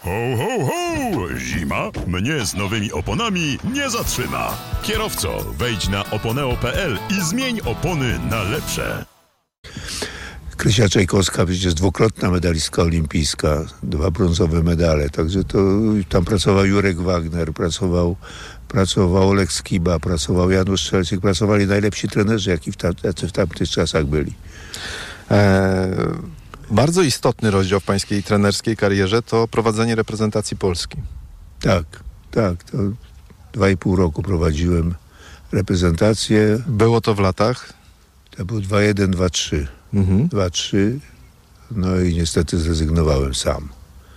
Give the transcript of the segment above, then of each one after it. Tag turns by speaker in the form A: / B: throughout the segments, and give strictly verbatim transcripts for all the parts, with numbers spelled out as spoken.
A: Ho, ho, ho! Zima mnie z nowymi oponami nie zatrzyma. Kierowco, wejdź na oponeo kropka pe el i zmień opony na lepsze.
B: Krysia Czajkowska, przecież dwukrotna medalistka olimpijska, dwa brązowe medale, także to tam pracował Jurek Wagner, pracował, pracował Olek Skiba, pracował Janusz Strzelczyk, pracowali najlepsi trenerzy, jaki w, tam, jacy w tamtych czasach byli.
C: Eee, bardzo istotny rozdział w pańskiej trenerskiej karierze to prowadzenie reprezentacji Polski.
B: Tak, tak, to dwa i pół roku prowadziłem reprezentację.
C: Było to w latach?
B: To był dwa jeden, dwa trzy.
C: Mhm.
B: dwa trzy, no i niestety zrezygnowałem sam.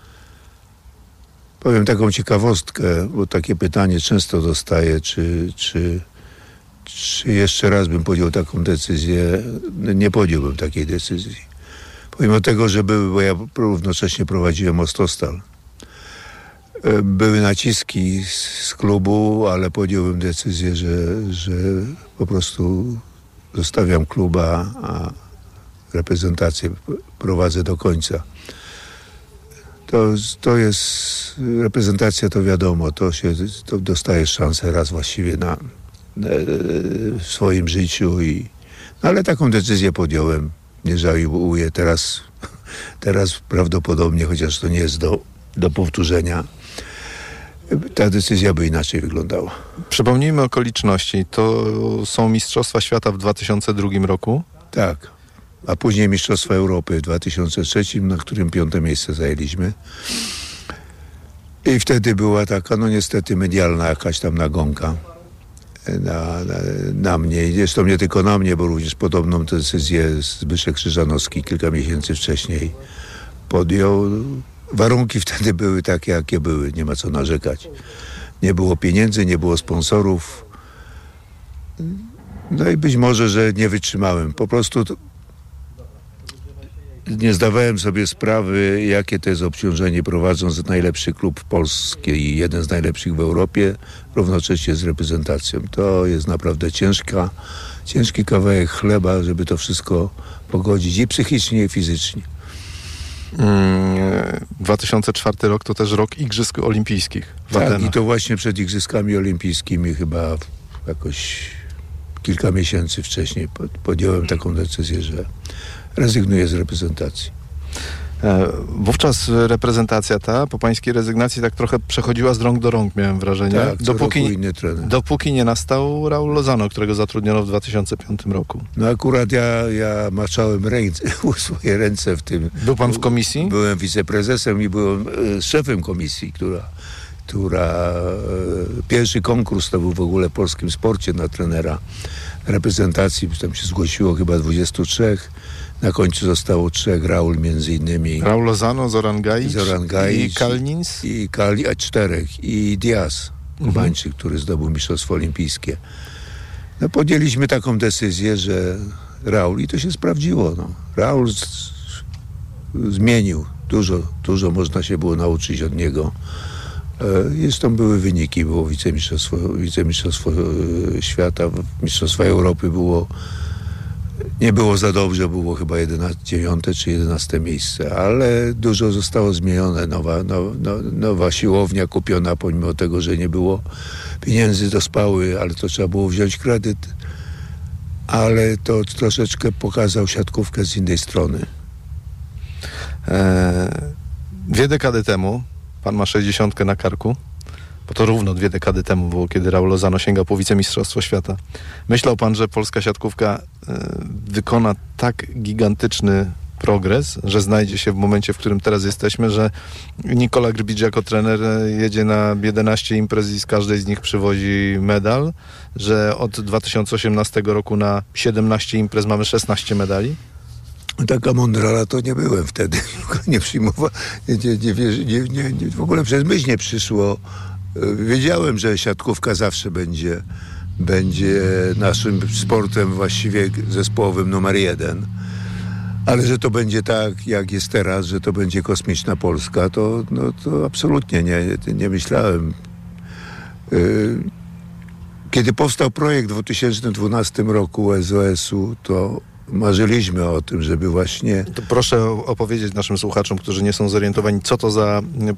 B: Powiem taką ciekawostkę, bo takie pytanie często dostaję, czy, czy, czy jeszcze raz bym podjął taką decyzję. Nie podjąłbym takiej decyzji. Pomimo tego, że były, bo ja równocześnie prowadziłem Mostostal. Były naciski z, z klubu, ale podjąłem decyzję, że, że po prostu zostawiam kluba, a reprezentację prowadzę do końca. To, to jest, reprezentacja to wiadomo, to się, to dostajesz szansę raz właściwie na, na w swoim życiu i, no ale taką decyzję podjąłem. Nie żałuję teraz, teraz prawdopodobnie, chociaż to nie jest do, do powtórzenia, ta decyzja by inaczej wyglądała.
C: Przypomnijmy okoliczności. To są Mistrzostwa Świata w dwa tysiące drugim roku?
B: Tak. A później Mistrzostwa Europy w dwa tysiące trzecim, na którym piąte miejsce zajęliśmy. I wtedy była taka, no niestety medialna jakaś tam nagonka na, na, na mnie. I zresztą nie tylko na mnie, bo również podobną decyzję Zbyszek Krzyżanowski kilka miesięcy wcześniej podjął. Warunki wtedy były takie, jakie były. Nie ma co narzekać. Nie było pieniędzy, nie było sponsorów. No i być może, że nie wytrzymałem. Po prostu to nie zdawałem sobie sprawy, jakie to jest obciążenie, prowadząc najlepszy klub polski i jeden z najlepszych w Europie, równocześnie z reprezentacją. To jest naprawdę ciężka, ciężki kawałek chleba, żeby to wszystko pogodzić i psychicznie, i fizycznie.
C: dwa tysiące czwarty rok to też rok Igrzysk Olimpijskich w
B: Tak,
C: Atenach.
B: i to właśnie przed Igrzyskami Olimpijskimi chyba jakoś kilka miesięcy wcześniej podjąłem taką decyzję, że rezygnuję z reprezentacji.
C: E, wówczas reprezentacja ta po pańskiej rezygnacji tak trochę przechodziła z rąk do rąk, miałem wrażenie.
B: Tak,
C: dopóki,
B: inny trener.
C: dopóki nie nastał Raul Lozano, którego zatrudniono w dwa tysiące piątym roku.
B: No akurat ja, ja maczałem ręce, swoje ręce w tym.
C: Był pan w komisji?
B: Byłem wiceprezesem i byłem e, szefem komisji, która, która e, pierwszy konkurs to był w ogóle w polskim sporcie na trenera reprezentacji. Tam się zgłosiło chyba dwudziestu trzech. Na końcu zostało trzech, Raul między innymi.
C: Raul Lozano, Zoran Gajic,
B: Zoran Gajic
C: i Kalnins?
B: I Kali, a czterech. I Diaz, Kubańczyk, mhm. który zdobył Mistrzostwo Olimpijskie. No podjęliśmy taką decyzję, że Raul, i to się sprawdziło, no. Raul z, zmienił. Dużo, dużo można się było nauczyć od niego. Zresztą były wyniki, było wicemistrzostwo, wicemistrzostwo świata, mistrzostwa Europy było, nie było za dobrze, było chyba dziewiąte czy jedenaste miejsce, ale dużo zostało zmienione, nowa, no, no, nowa siłownia kupiona, pomimo tego, że nie było pieniędzy do spały, ale to trzeba było wziąć kredyt, ale to troszeczkę pokazał siatkówkę z innej strony.
C: Eee, dwie dekady temu pan ma sześćdziesiątkę na karku, bo to równo dwie dekady temu było, kiedy Raul Lozano sięgał po wicemistrzostwo świata. Myślał pan, że polska siatkówka y, wykona tak gigantyczny progres, że znajdzie się w momencie, w którym teraz jesteśmy, że Nikola Grbidż jako trener jedzie na jedenaście imprez i z każdej z nich przywozi medal, że od dwa tysiące osiemnastego roku na siedemnaście imprez mamy szesnaście medali?
B: Taka mądrala to nie byłem wtedy. Nie przyjmowałem, nie, nie, nie, nie, nie, w ogóle przez myśl nie przyszło. Wiedziałem, że siatkówka zawsze będzie, będzie naszym sportem właściwie zespołowym numer jeden. Ale że to będzie tak, jak jest teraz, że to będzie kosmiczna Polska, to, no, to absolutnie nie, nie myślałem. Kiedy powstał projekt w dwa tysiące dwunastym roku U S O S-u, to marzyliśmy o tym, żeby właśnie...
C: To proszę opowiedzieć naszym słuchaczom, którzy nie są zorientowani, co to za